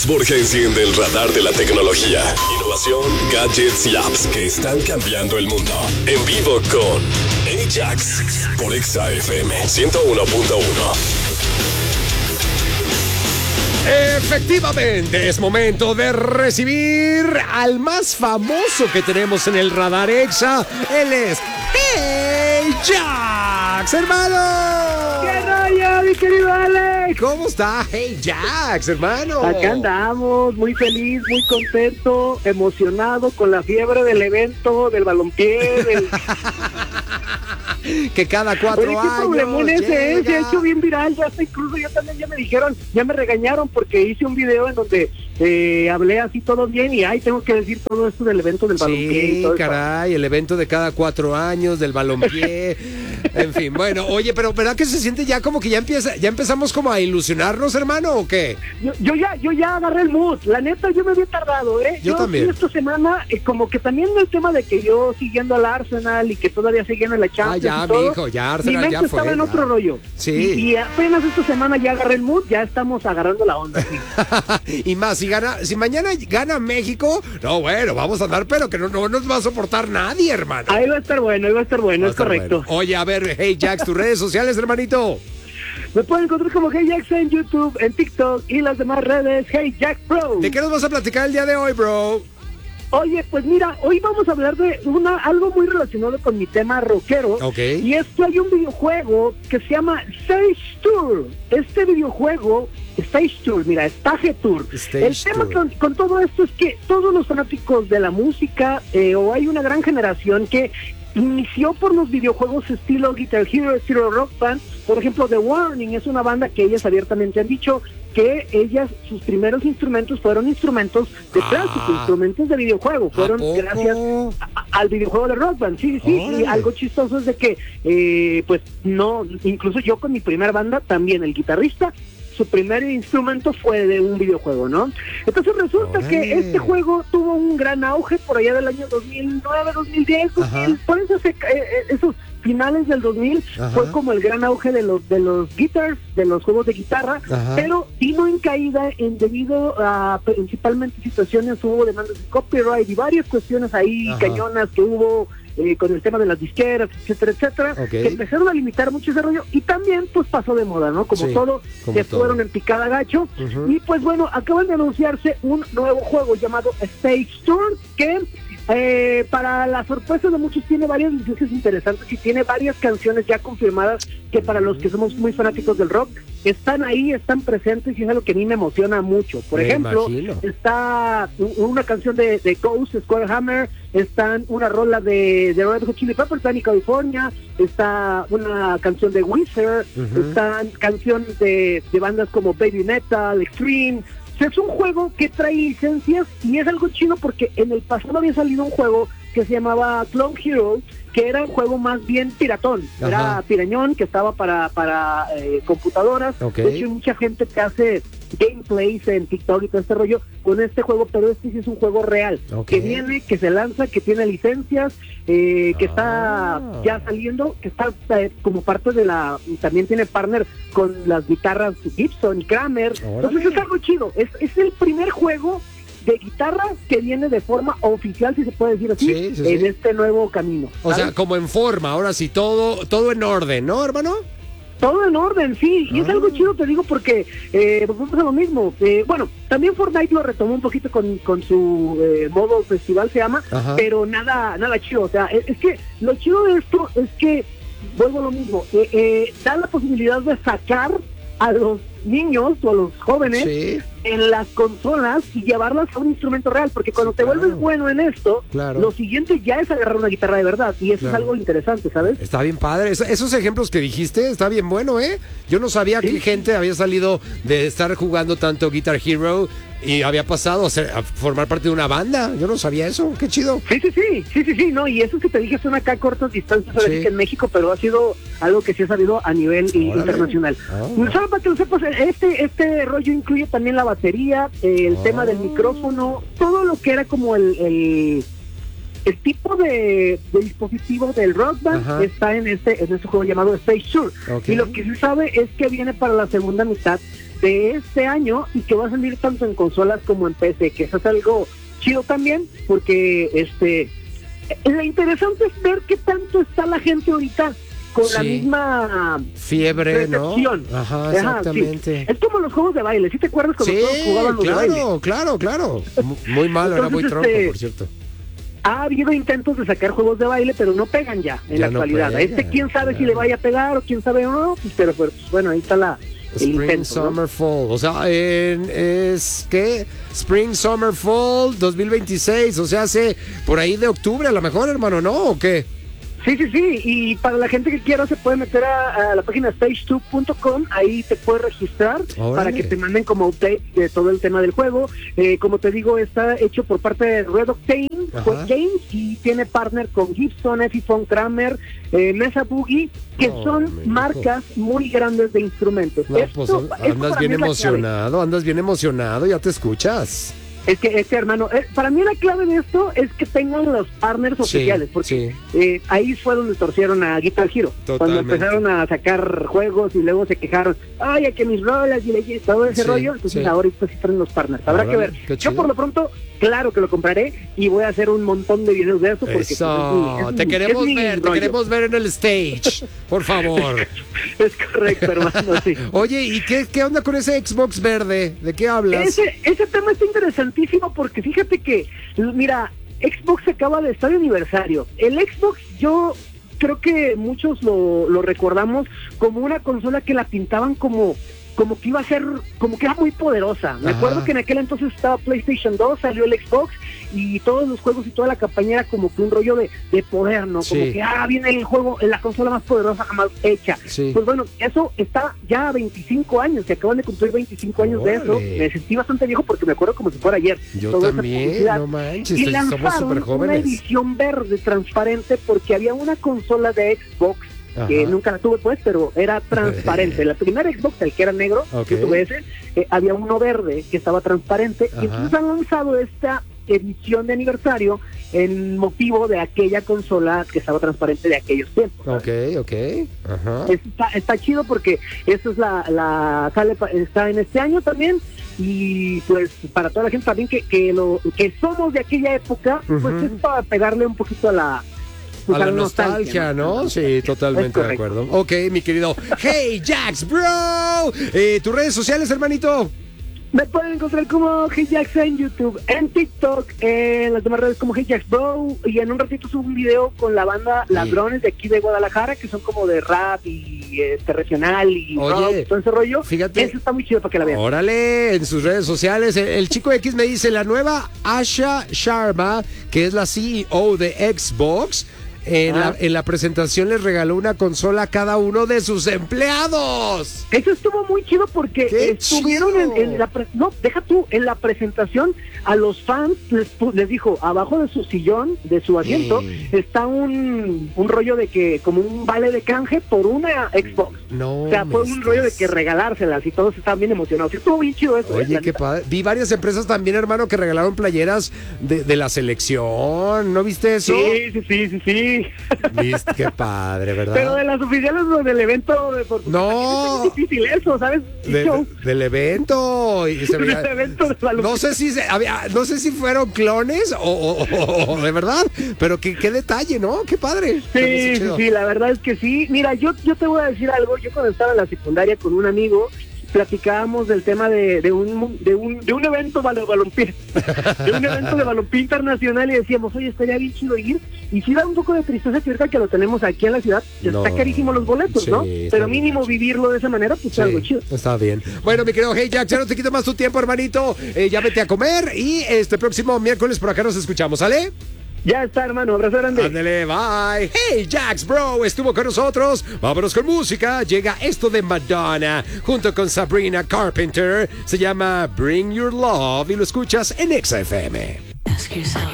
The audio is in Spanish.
Alex Borja enciende el radar de la tecnología, innovación, gadgets y apps que están cambiando el mundo. En vivo con Ajax por Exa FM 101.1. Efectivamente, es momento de recibir al más famoso que tenemos en el radar Exa. Él es Ajax, hermano. ¿Qué rollo, mi querido Alex? ¿Cómo está Ajax, hermano? Acá andamos, muy feliz, muy contento, emocionado con la fiebre del evento, del balompié, del... que cada 4 Oye, años. ¿qué problemón ese es? Se ha llega. hecho bien viral, ya hasta incluso yo también ya me dijeron, ya me regañaron porque hice un video en donde hablé así todo bien y tengo que decir todo esto del evento del balompié. Sí, y todo caray, eso. el evento de cada 4 años del balompié. En fin, bueno, oye, pero ¿verdad que se siente ya como que ya empezamos como a ilusionarnos, hermano, o qué? Yo ya agarré el mood, la neta yo me había tardado, Yo también. Sí, esta semana, como que también el tema de que yo siguiendo al Arsenal y que todavía siguiendo en la Champions ya, y todo, mijo, ya Arsenal mi mente ya fue, estaba en ya. otro rollo. Sí. Y apenas esta semana ya agarré el mood, ya estamos agarrando la onda. Sí. Y más, si mañana gana México, no, bueno, vamos a andar, pero que no nos va a soportar nadie, hermano. Ahí va a estar bueno, Va a es estar correcto. bueno. Oye, a ver, hey Jax, tus redes sociales, hermanito. Me pueden encontrar como Hey Jax en YouTube, en TikTok y las demás redes, Hey Jax Pro. ¿De qué nos vas a platicar el día de hoy, bro? Oye, pues mira, hoy vamos a hablar de algo muy relacionado con mi tema rockero. Ok. Y es que hay un videojuego que se llama Stage Tour. Este videojuego, Stage Tour, mira, Stage Tour. Stage El tema Tour. con todo esto es que todos los fanáticos de la música, o hay una gran generación que inició por los videojuegos estilo Guitar Hero, estilo Rock Band. Por ejemplo, The Warning es una banda que ellas abiertamente han dicho que sus primeros instrumentos fueron instrumentos de plástico, instrumentos de videojuego, fueron poco? gracias al videojuego de Rock Band. Sí. Órale. Y algo chistoso es de que, pues no, incluso yo con mi primera banda, también el guitarrista, su primer instrumento fue de un videojuego, ¿no? Entonces resulta Órale. que este juego tuvo un gran auge por allá del año 2009, 2010, Ajá. por eso esos finales del 2000 Ajá. fue como el gran auge de los guitars, de los juegos de guitarra, Ajá. pero vino en caída debido a principalmente situaciones, hubo demandas de copyright y varias cuestiones ahí Ajá. cañonas que hubo con el tema de las disqueras, etcétera, Ok. que empezaron a limitar mucho ese rollo y también pues pasó de moda, ¿no? Como Sí, todo, como se todo. fueron en picada gacho. Ujú. Y pues bueno, acaban de anunciarse un nuevo juego llamado Stage Tour que para la sorpresa de muchos tiene varias licencias interesantes y tiene varias canciones ya confirmadas que para los que somos muy fanáticos del rock están ahí, están presentes y es algo que a mí me emociona mucho. Por Me ejemplo, imagino. está una canción de Ghost, Square Hammer, están una rola de Red Hot Chili Peppers, Danny California, está una canción de Weezer, Ujú. están canciones de bandas como Baby Metal, Extreme. O sea, es un juego que trae licencias y es algo chido porque en el pasado había salido un juego que se llamaba Clone Hero, que era un juego más bien piratón, Ajá. era pirañón, que estaba para computadoras. Ok. De hecho hay mucha gente que hace gameplays en TikTok y todo este rollo con este juego, pero este sí es un juego real, Ok. que viene, que se lanza, que tiene licencias, que está Ah. ya saliendo, que está como parte de también tiene partner con las guitarras Gibson y Kramer. Órale. Entonces es algo chido, es el primer juego de guitarra que viene de forma oficial, si se puede decir así, Sí, sí, en sí. este nuevo camino. O sea, ¿sabes? como en forma, ahora sí, todo en orden, ¿no, hermano? Todo en orden, sí, y es algo chido, te digo, porque vamos a lo mismo. Bueno, también Fortnite lo retomó un poquito con su modo festival, se llama, Ajá. pero nada chido. O sea, es que lo chido de esto es que, vuelvo a lo mismo, da la posibilidad de sacar a los niños o a los jóvenes Sí. en las consolas y llevarlas a un instrumento real, porque cuando Sí, te claro. vuelves bueno en esto, Claro. lo siguiente ya es agarrar una guitarra de verdad, y eso Claro. es algo interesante, ¿sabes? Está bien padre. Esos ejemplos que dijiste, está bien bueno, ¿eh? Yo no sabía Sí. que gente había salido de estar jugando tanto Guitar Hero y había pasado a formar parte de una banda. Yo no sabía eso. Qué chido. Sí, no, y eso que te dije son acá cortas distancias ahora Sí. sí que en México, pero ha sido algo que sí ha salido a nivel Órale. internacional. Ah. Solo para que lo sepas, este rollo incluye también la batería, el tema del micrófono, todo lo que era como el tipo de dispositivo del Rock Band. Ajá. Está en este juego llamado Space Tour. Ok. Y lo que se sabe es que viene para la segunda mitad de este año y que va a salir tanto en consolas como en PC, que eso es algo chido también, porque lo interesante es ver qué tanto está la gente ahorita con la misma fiebre, recepción. ¿no? Ajá, exactamente. Sí. Es como los juegos de baile, ¿sí te acuerdas cuando todos jugaban los de baile? Claro. Muy malo, era muy tronco, por cierto. Ha habido intentos de sacar juegos de baile, pero no pegan ya en la actualidad. No pega, quién sabe si le vaya a pegar o quién sabe o no, pero pues bueno, ahí está el Spring, intento, Summer, ¿no? Fall. O sea, es que Spring, Summer, Fall 2026. O sea, hace por ahí de octubre a lo mejor, hermano, ¿no? ¿O qué? Sí, y para la gente que quiera se puede meter a la página stage2.com, ahí te puedes registrar. Órale. Para que te manden como update de todo el tema del juego. Como te digo, está hecho por parte de Red Octane Games y tiene partner con Gibson, Epiphone, Kramer, Mesa Boogie, que son marcas muy grandes de instrumentos. No, pues andas bien emocionado, ya te escuchas. Es que hermano, para mí la clave de esto es que tengan los partners oficiales, porque ahí fue donde torcieron a Guitar Hero. Totalmente. Cuando empezaron a sacar juegos y luego se quejaron, ay, que mis rolas y todo ese rollo, entonces ahorita sí traen los partners. Habrá que ver. Yo por lo pronto, claro que lo compraré y voy a hacer un montón de videos de eso. Porque eso, te queremos ver en el stage, por favor. Es correcto, hermano, sí. Oye, ¿y qué onda con ese Xbox verde? ¿De qué hablas? Ese tema está interesantísimo porque fíjate que, mira, Xbox acaba de estar de aniversario. El Xbox, yo creo que muchos lo recordamos como una consola que la pintaban como que iba a ser, como que era muy poderosa. Me acuerdo que en aquel entonces estaba PlayStation 2, salió el Xbox y todos los juegos y toda la campaña era como que un rollo de poder, ¿no? Como que viene el juego, la consola más poderosa jamás hecha. Pues bueno, eso está ya a 25 años, que acaban de cumplir 25 años de eso. Me sentí bastante viejo porque me acuerdo como si fuera ayer. Yo también, no manches, y somos súper lanzaron jóvenes. una edición verde transparente porque había una consola de Xbox que nunca la tuve pues, pero era transparente. La primera Xbox, el que era negro, que tuve ese, había uno verde que estaba transparente, y entonces han lanzado esta edición de aniversario en motivo de aquella consola que estaba transparente de aquellos tiempos. Ajá. Está chido porque eso es está en este año también, y pues para toda la gente también que somos de aquella época, pues es para pegarle un poquito a la nostalgia, ¿no? Sí, totalmente de acuerdo. Ok, mi querido Hey Jax, bro. ¿Tus redes sociales, hermanito? Me pueden encontrar como Hey Jax en YouTube, en TikTok, en las demás redes como Hey Jax Bro, y en un ratito subo un video con la banda Ladrones de aquí de Guadalajara, que son como de rap y regional y rock, todo ese rollo. Fíjate, eso está muy chido para que la vean. Órale, en sus redes sociales. El chico X me dice, la nueva Asha Sharma, que es la CEO de Xbox, en la presentación les regaló una consola a cada uno de sus empleados. Eso estuvo muy chido porque estuvieron en la presentación a los fans les dijo, abajo de su sillón, de su asiento, está un rollo de que, como un vale de canje por una Xbox. No, o sea, fue un rollo de que regalárselas y todos estaban bien emocionados. Estuvo bien chido eso. Oye, qué padre. Vi varias empresas también, hermano, que regalaron playeras de la selección. ¿No viste eso? Sí. ¿Viste? Qué padre, ¿verdad? Pero de las oficiales del evento... No. Es difícil eso, ¿sabes? Del evento. Y se veía, del evento de baloncesto. No sé si fueron clones o de verdad, pero qué detalle, ¿no? Qué padre. Sí, la verdad es que sí. Mira, yo te voy a decir algo. Yo cuando estaba en la secundaria con un amigo, platicábamos del tema de un evento balompié, de un evento de balompié internacional, y decíamos, oye, estaría bien chido ir, y sí da un poco de tristeza que ahorita que lo tenemos aquí en la ciudad, está carísimo los boletos, ¿no? Pero mínimo vivirlo de esa manera, pues es algo chido. Está bien. Bueno, mi querido Hey Jax, ya no te quito más tu tiempo, hermanito, ya vete a comer, y este próximo miércoles por acá nos escuchamos, ¿sale? Ya está, hermano, abrazo grande. Ándale, bye. Hey Jax, bro, estuvo con nosotros. Vámonos con música. Llega esto de Madonna junto con Sabrina Carpenter. Se llama Bring Your Love y lo escuchas en XFM.